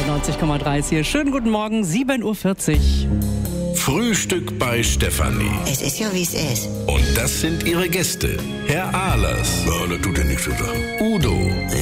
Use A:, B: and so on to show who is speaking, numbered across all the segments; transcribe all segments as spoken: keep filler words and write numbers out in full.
A: neunzig Komma drei ist hier. Schönen guten Morgen, sieben Uhr vierzig.
B: Frühstück bei Stefanie.
C: Es ist ja, wie es ist.
B: Und das sind ihre Gäste. Herr Ahlers.
D: Ja, das tut ja nichts zu sagen.
B: Udo.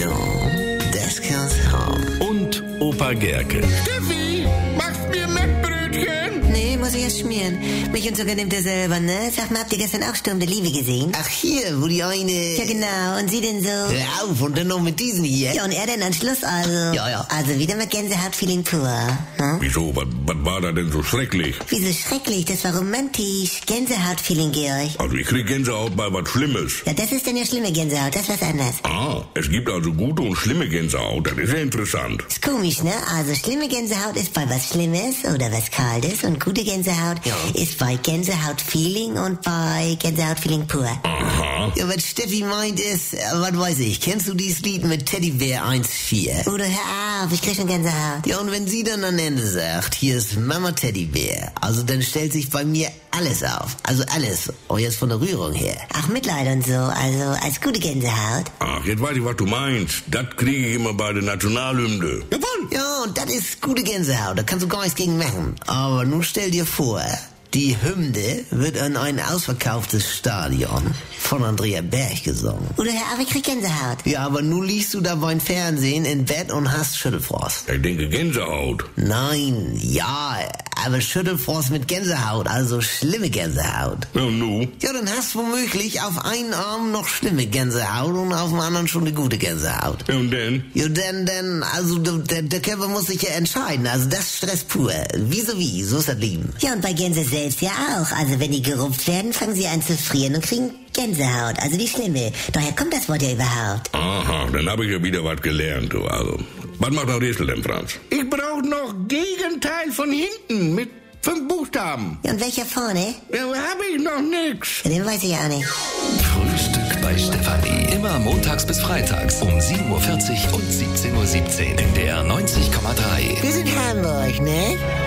C: Ja, das kann's haben.
B: Und Opa Gerke.
D: Steffi, machst mir Mettbrötchen?
C: Nee, muss ich erst schmieren. Mich und sogar nimmt er selber, ne? Sag mal, habt ihr gestern auch Sturm der Liebe gesehen?
E: Ach hier, wo die eine...
C: Ja, genau. Und sie denn so?
E: Hör auf, und dann noch mit diesen hier.
C: Ja, und er denn am Schluss also?
E: Ja, ja.
C: Also wieder mit Gänsehaut-Feeling pur, hm?
D: Wieso, was war da denn so schrecklich?
C: Wieso schrecklich? Das war romantisch. Gänsehaut-Feeling, Georg.
D: Also ich krieg Gänsehaut bei was Schlimmes.
C: Ja, das ist denn ja schlimme Gänsehaut. Das ist was anderes.
D: Ah, es gibt also gute und schlimme Gänsehaut. Das ist ja interessant.
C: Ist komisch, ne? Also schlimme Gänsehaut ist bei was Schlimmes oder was Kaltes und gute Gänsehaut
E: Ja.
C: ist bei Gänsehaut-Feeling und bei Gänsehaut-Feeling pur.
D: Aha.
E: Ja, was Steffi meint ist, äh, was weiß ich, kennst du dieses Lied mit Teddybär eins vier?
C: Oder hör auf, ich krieg schon Gänsehaut.
E: Ja, und wenn sie dann am Ende sagt, hier ist Mama Teddybär, also dann stellt sich bei mir alles auf. Also alles. Und jetzt von der Rührung her.
C: Auch Mitleid und so, also als gute Gänsehaut.
D: Ach, jetzt weiß ich, was du meinst. Das kriege ich immer bei der Nationalhymne.
E: Jawohl. Ja, und das ist gute Gänsehaut, da kannst du gar nichts gegen machen. Aber nun stell dir vor, die Hymne wird in ein ausverkauftes Stadion von Andrea Berg gesungen.
C: Oder hör auf, ich krieg Gänsehaut.
E: Ja, aber nun liegst du da beim Fernsehen im Bett und hast Schüttelfrost.
D: Ich denke Gänsehaut.
E: Nein, ja, aber Schüttelfrost mit Gänsehaut, also schlimme Gänsehaut.
D: Ja, und nu?
E: Ja, dann hast du womöglich auf einen Arm noch schlimme Gänsehaut und auf dem anderen schon eine gute Gänsehaut.
D: Ja, und denn?
E: Ja, denn, denn, also der, der Körper muss sich ja entscheiden, also das ist Stress pur. Wie so wie, so ist das Leben.
C: Ja, und bei Gänse selbst ja auch. Also wenn die gerupft werden, fangen sie an zu frieren und kriegen Gänsehaut, also die schlimme. Daher kommt das Wort ja überhaupt.
D: Aha, dann habe ich ja wieder was gelernt, du. Also, was macht der Rätsel denn, Franz? Ich brauche noch Gegenteil von hinten mit fünf Buchstaben.
C: Ja, und welcher vorne?
D: Ja, habe ich noch nix.
C: Ja, den weiß ich auch nicht.
F: Frühstück bei Stefanie. Immer montags bis freitags um sieben Uhr vierzig und siebzehn Uhr siebzehn in der neunzig Komma drei.
C: Wir sind Hamburg, ne?